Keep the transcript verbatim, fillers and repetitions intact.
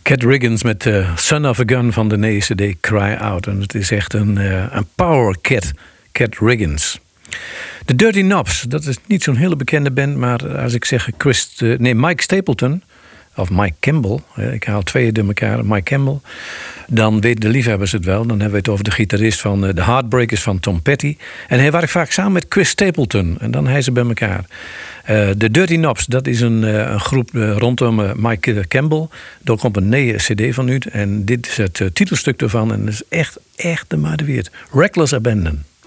Cat Riggins met uh, Son of a Gun van de nieuwe C D Cry Out. En het is echt een, uh, een power cat, Cat Riggins. De Dirty Knobs, dat is niet zo'n hele bekende band, maar als ik zeg Chris, uh, nee, Mike Stapleton of Mike Campbell, uh, ik haal twee door elkaar, Mike Campbell, dan weten de liefhebbers het wel. Dan hebben we het over de gitarist van uh, de Heartbreakers van Tom Petty. En hij werkt vaak samen met Chris Stapleton. En dan hij ze bij elkaar. Uh, de Dirty Knobs, dat is een, uh, een groep uh, rondom uh, Mike Campbell. Daar komt een nieuwe cd van uit. En dit is het uh, titelstuk ervan. En dat is echt, echt de maar de weer. Reckless Abandon.